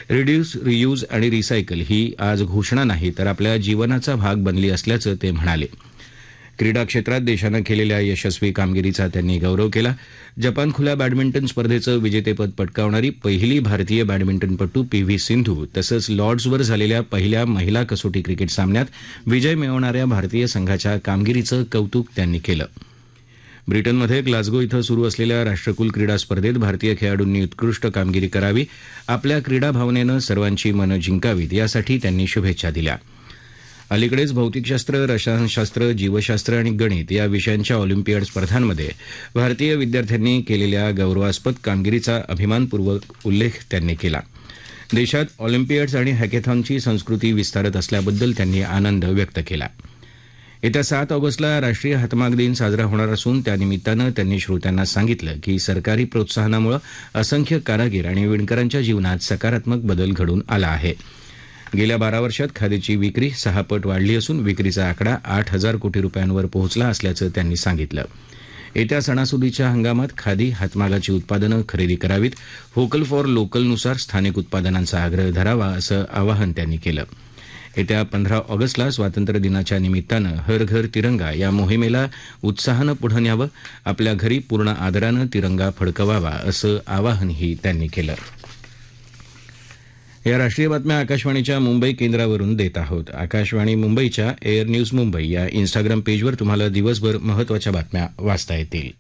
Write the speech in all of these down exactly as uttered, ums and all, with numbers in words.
Reduce, reuse आणि recycle ही आज घोषणा नाही तर आपल्या जीवनाचा भाग बनली असल्याचं ते म्हणाले. क्रीडा क्षेत्रात देशानं केलेल्या यशस्वी कामगिरीचा त्यांनी गौरव केला. जपान खुल्या बॅडमिंटन स्पर्धेचं विजेतेपद पटकावणारी पहिली भारतीय बॅडमिंटनपटू पी व्ही सिंधू तसंच लॉर्ड्सवर झालेल्या पहिल्या महिला कसोटी क्रिकेट सामन्यात विजय मिळवणाऱ्या भारतीय संघाच्या कामगिरीचं कौतुक त्यांनी केलं. ब्रिटनमध्ये ग्लासगो इथं सुरू असलेल्या राष्ट्रकुल क्रीडा स्पर्धेत भारतीय खेळाडूंनी उत्कृष्ट कामगिरी करावी, आपल्या क्रीडा भावनेनं सर्वांची मनं जिंकावीत यासाठी त्यांनी शुभेच्छा दिल्या. अलीकडेच भौतिकशास्त्र, रसायनशास्त्र, जीवशास्त्र आणि गणित या विषयांच्या ऑलिम्पियाड स्पर्धांमध्ये भारतीय विद्यार्थ्यांनी केलेल्या गौरवास्पद कामगिरीचा अभिमानपूर्वक उल्लेख त्यांनी केला. देशात ऑलिम्पियाड्स आणि हॅकेथॉनची संस्कृती विस्तारत असल्याबद्दल त्यांनी आनंद व्यक्त केला. येत्या सात ऑगस्टला राष्ट्रीय हातमाग दिन साजरा होणार असून त्यानिमित्तानं त्यांनी श्रोत्यांना सांगितलं की सरकारी प्रोत्साहनामुळे असंख्य कारागीर आणि विणकरांच्या जीवनात सकारात्मक बदल घडून आला आहे. गेल्या बारा वर्षात खादीची विक्री सहा पट वाढली असून विक्रीचा आकडा आठ हजार कोटी रुपयांवर पोहोचला असल्याचं त्यांनी सांगितलं. येत्या सणासुदीच्या हंगामात खादी हातमागाची उत्पादनं खरेदी करावीत, व्होकल फॉर लोकलनुसार स्थानिक उत्पादनांचा आग्रह धरावा असं आवाहन त्यांनी केलं. येत्या पंधरा ऑगस्टला स्वातंत्र्य दिनाच्या निमित्तानं हर घर तिरंगा या मोहिमेला उत्साहानं पुढं न्यावं, आपल्या घरी पूर्ण आदरानं तिरंगा फडकवावा असं आवाहनही त्यांनी केलं. या राष्ट्रीय बातम्या आकाशवाणीच्या मुंबई केंद्रावरून देत आहोत. आकाशवाणी मुंबईच्या एअर न्यूज मुंबई या इन्स्टाग्राम पेजवर तुम्हाला दिवसभर महत्त्वाच्या बातम्या वाचता येतील.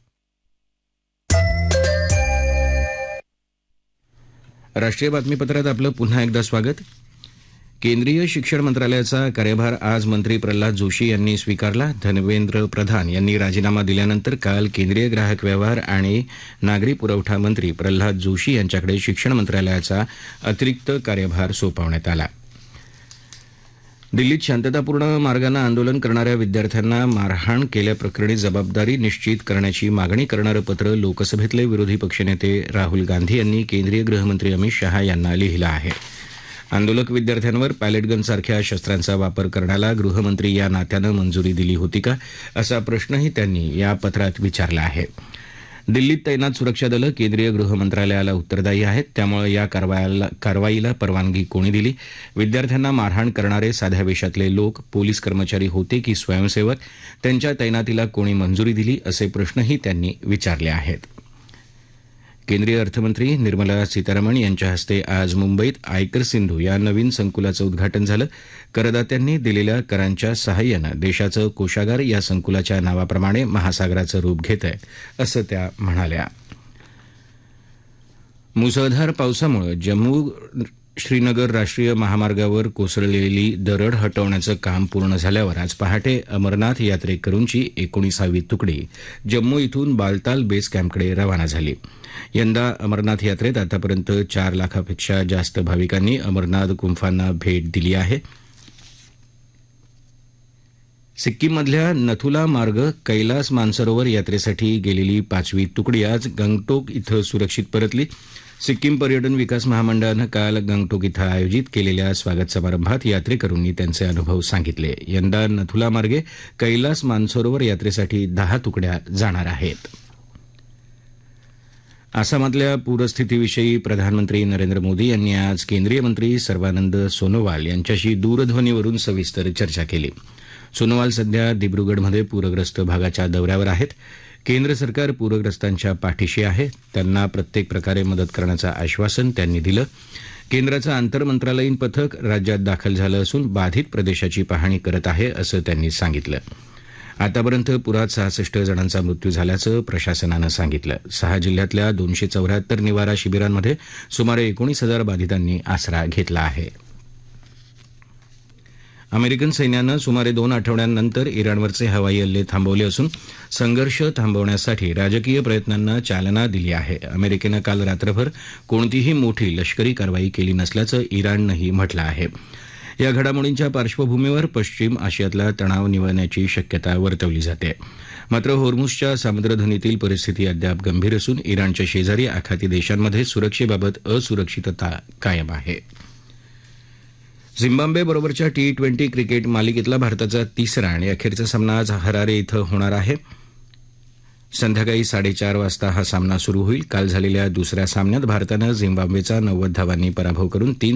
राष्ट्रीय बातमीपत्रात आपलं पुन्हा एकदा स्वागत. केंद्रीय शिक्षण मंत्रालयाचा कार्यभार आज मंत्री प्रल्हाद जोशी यांनी स्वीकारला. धर्मेंद्र प्रधान यांनी राजीनामा दिल्यानंतर काल केंद्रीय ग्राहक व्यवहार आणि नागरी पुरवठा मंत्री प्रल्हाद जोशी यांच्याकडे शिक्षण मंत्रालयाचा अतिरिक्त कार्यभार सोपवण्यात आला. दिल्लीत शांततापूर्ण मार्गानं आंदोलन करणाऱ्या विद्यार्थ्यांना मारहाण केल्याप्रकरणी जबाबदारी निश्चित करण्याची मागणी करणारं पत्र लोकसभेतले विरोधी पक्षनेते राहुल गांधी यांनी केंद्रीय गृहमंत्री अमित शहा यांना लिहिलं आहे. आंदोलक विद्यार्थ्यांवर पॅलेटगनसारख्या शस्त्रांचा वापर करण्याला गृहमंत्री या नात्यानं मंजुरी दिली होती का, असा प्रश्नही त्यांनी या पत्रात विचारला आहे. दिल्लीत तैनात सुरक्षा दलं केंद्रीय गृहमंत्रालयाला उत्तरदायी आहेत, त्यामुळे या कारवाईला परवानगी कोणी दिली? विद्यार्थ्यांना मारहाण करणारे साध्या वेशातले लोक पोलीस कर्मचारी होते की स्वयंसेवक? त्यांच्या तैनातीला कोणी मंजुरी दिली, असे प्रश्नही त्यांनी विचारले आहेत. केंद्रीय अर्थमंत्री निर्मला सीतारामन यांच्या हस्ते आज मुंबईत आयकर सिंधू या नवीन संकुलाचं उद्घाटन झालं. करदात्यांनी दिलेल्या करांच्या सहाय्यानं देशाचं कोषागार या संकुलाच्या नावाप्रमाणे महासागराचं रूप घेत आहे, असं त्या म्हणाल्या. मुसळधार पावसामुळे जम्मू श्रीनगर राष्ट्रीय महामार्गावर कोसळलेली दरड हटवण्याचं काम पूर्ण झाल्यावर आज पहाटे अमरनाथ यात्रेकरूंची एकोणीसावी तुकडी जम्मू इथून बालताल बेस कॅम्पकडे रवाना झाली. यंदा अमरनाथ यात्रेत आतापर्यंत चार लाखापेक्षा जास्त भाविकांनी अमरनाथ गुंफांना भेट दिली आहे. सिक्कीममधल्या नथुला मार्ग कैलास मानसरोवर यात्रेसाठी गेलेली पाचवी तुकडी आज गंगटोक इथं सुरक्षित परतली. सिक्कीम पर्यटन विकास महामंडळानं काल गंगटोक इथं आयोजित केलेल्या स्वागत समारंभात यात्रेकरूंनी त्यांचे अनुभव सांगितले. यंदा नथुला मार्गे कैलास मानसरोवर यात्रेसाठी दहा तुकड्या जाणार आहेत. आसामातल्या पूरस्थितीविषयी प्रधानमंत्री नरेंद्र मोदी यांनी आज केंद्रीय मंत्री सर्वानंद सोनोवाल यांच्याशी दूरध्वनीवरून सविस्तर चर्चा केली. सोनोवाल सध्या दिब्रुगडमध्ये पूरग्रस्त भागाच्या दौऱ्यावर आहेत. केंद्र सरकार पूरग्रस्तांच्या पाठीशी आहे, त्यांना प्रत्येक प्रकारे मदत करण्याचं आश्वासन त्यांनी दिलं. केंद्राचं आंतरमंत्रालयीन पथक राज्यात दाखल झालं असून बाधित प्रदेशाची पाहणी करत आहे, असं त्यांनी सांगितलं. आतापर्यंत पुरात सहासष्ट जणांचा मृत्यू झाल्याचं प्रशासनानं सांगितलं. सहा जिल्ह्यातल्या दोनशे चौऱ्याहत्तर निवारा शिबिरांमध्ये सुमारे एकोणीस हजार बाधितांनी आसरा घेतला आहे. अमेरिकन सैन्यानं सुमारे दोन आठवड्यांनंतर इराणवरचे हवाई हल्ले थांबवले असून संघर्ष थांबवण्यासाठी राजकीय प्रयत्नांना चालना दिली आहे. अमेरिकेनं काल रात्रभर कोणतीही मोठी लष्करी कारवाई केली नसल्याचं इराणनंही म्हटलं आहे. या घडामोडींच्या पार्श्वभूमीवर पश्चिम आशियातला तणाव निवळण्याची शक्यता वर्तवली जाते. मात्र होर्मुझच्या सामुद्रधुनीतील परिस्थिती अद्याप गंभीर असून इराणच्या शेजारी आखाती देशांमध्ये सुरक्षेबाबत असुरक्षितता कायम आहे. झिम्बाब्वे बरोबरच्या टी ट्वेंटी क्रिकेट मालिकेतला भारताचा तिसरा आणि अखेरचा सामना आज हरारे इथं होणार आहे. संध्याकाळी साडेचार वाजता हा सामना सुरू होईल. काल झालेल्या दुसऱ्या सामन्यात भारतानं झिम्बाब्वेचा नव्वद धावांनी पराभव करून तीन